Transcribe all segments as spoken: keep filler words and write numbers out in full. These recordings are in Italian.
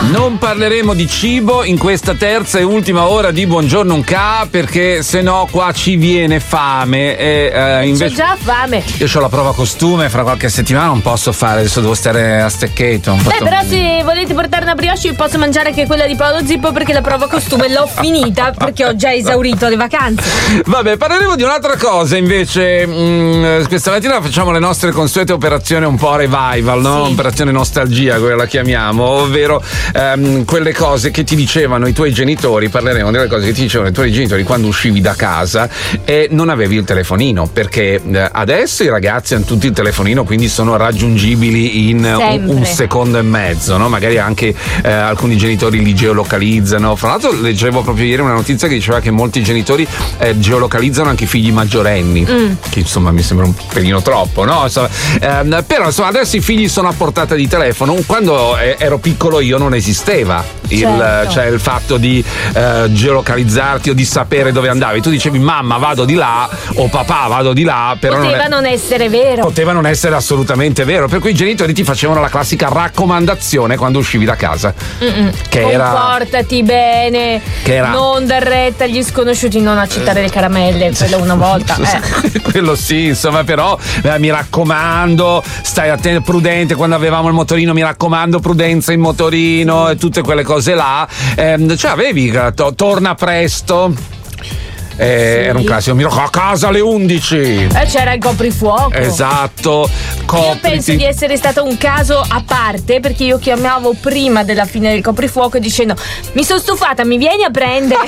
Non parleremo di cibo in questa terza e ultima ora di Buongiorno Unca, perché se no qua ci viene fame e eh, invece c'ho già fame. Io ho la prova costume, fra qualche settimana non posso fare, adesso devo stare a Stecchetto. Beh, però se volete portare una brioche posso mangiare anche quella di Paolo Zippo, perché la prova costume l'ho finita perché ho già esaurito le vacanze. Vabbè, parleremo di un'altra cosa invece. Mh, questa mattina facciamo le nostre consuete operazioni un po' revival, no? Sì. Operazione nostalgia, quella la chiamiamo, ovvero ehm, quelle cose che ti dicevano i tuoi genitori. Parleremo delle cose che ti dicevano i tuoi genitori quando uscivi da casa e non avevi il telefonino, perché eh, adesso i ragazzi hanno tutti il telefonino, quindi sono raggiungibili in un, un secondo e mezzo, no? Magari anche eh, alcuni genitori li geolocalizzano. Fra l'altro leggevo proprio ieri una notizia che diceva che molti genitori eh, geolocalizzano anche i figli maggiorenni, mm. che insomma mi sembra un pelino troppo, no? Insomma, ehm, però insomma adesso i figli sono a portata di telefono. Quando eh, ero piccolo io non esisteva il, certo. cioè il fatto di eh, geolocalizzarti o di sapere dove andavi. Tu dicevi mamma vado di là o papà vado di là, però poteva non, è, non essere vero, poteva non essere assolutamente vero, per cui i genitori ti facevano la classica raccomandazione quando uscivi da casa. Mm-mm. Che comportati era, bene, che era, non dar retta agli sconosciuti, non accettare le caramelle, quello una volta eh. quello sì, insomma, però eh, mi raccomando stai attento, prudente, quando avevamo il motorino mi raccomando prudenza in motorino e tutte quelle cose là, eh, cioè avevi to- torna presto. Eh, sì. Era un classico, mi raccomando, a casa alle undici. E eh, c'era il coprifuoco. Esatto. Copriti. Io penso di essere stato un caso a parte, perché io chiamavo prima della fine del coprifuoco dicendo mi sono stufata, mi vieni a prendere.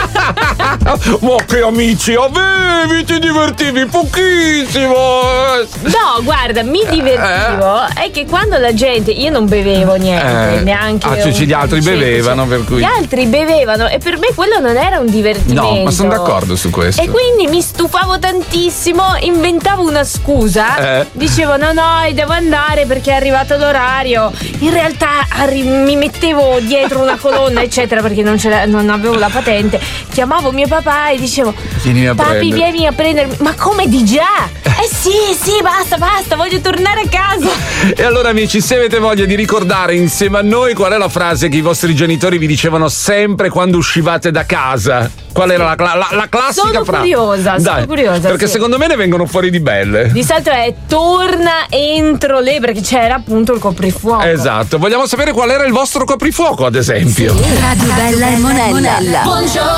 Ma che amici avevi, ti divertivi pochissimo. No, guarda, mi divertivo eh. È che quando la gente, io non bevevo niente, eh. neanche ah, cioè, gli altri bevevano, per cui gli altri bevevano e per me quello non era un divertimento. No, ma sono d'accordo su questo. E quindi mi stufavo tantissimo, inventavo una scusa, eh. dicevo no no devo andare perché è arrivato l'orario, in realtà arri- mi mettevo dietro una colonna eccetera, perché non, ce non avevo la patente, chiamavo mio papà e dicevo vieni a papi prendere. vieni a prendermi, ma come di già? Eh sì sì basta basta voglio tornare a casa. E allora amici, se avete voglia di ricordare insieme a noi qual è la frase che i vostri genitori vi dicevano sempre quando uscivate da casa, qual era la, la, la classica sono frase? Curiosa, Dai, sono curiosa perché sì. secondo me ne vengono fuori di belle. Di solito è torna entro le, perché c'era appunto il coprifuoco. Esatto, vogliamo sapere qual era il vostro coprifuoco ad esempio. Sì. Radio Bella e Monella. Buongiorno